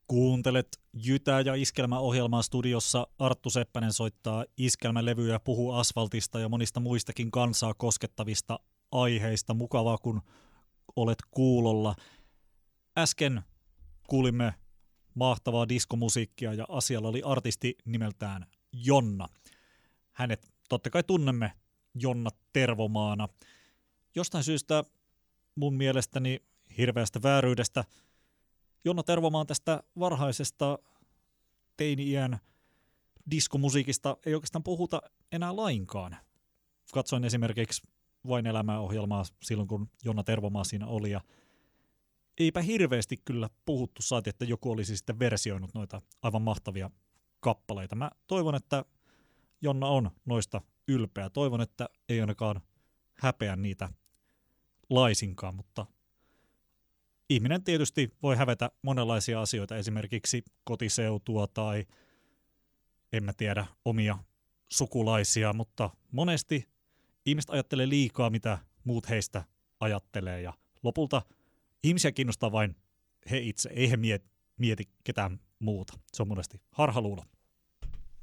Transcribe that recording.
Kuuntelet Jytää ja Iskelmä-ohjelmaa studiossa. Arttu Seppänen soittaa iskelmälevyjä, puhuu asfaltista ja monista muistakin kansaa koskettavista aiheista. Mukavaa, kun olet kuulolla. Äsken kuulimme mahtavaa diskomusiikkia ja asialla oli artisti nimeltään Jonna. Hänet totta kai tunnemme Jonna Tervomaana. Jostain syystä mun mielestäni hirveästä vääryydestä Jonna Tervomaan tästä varhaisesta teini-iän diskomusiikista ei oikeastaan puhuta enää lainkaan. Katsoin esimerkiksi Vain elämää -ohjelmaa silloin, kun Jonna Tervomaa siinä oli, ja eipä hirveästi kyllä puhuttu, saati, että joku olisi sitten versioinut noita aivan mahtavia kappaleita. Mä toivon, että Jonna on noista ylpeä. Toivon, että ei ainakaan häpeä niitä laisinkaan, mutta ihminen tietysti voi hävetä monenlaisia asioita, esimerkiksi kotiseutua tai en mä tiedä, omia sukulaisia, mutta monesti ihmiset ajattelee liikaa, mitä muut heistä ajattelee, ja lopulta ihmisiä kiinnostaa vain he itse, ei he mieti ketään muuta. Se on monesti harhaluulo.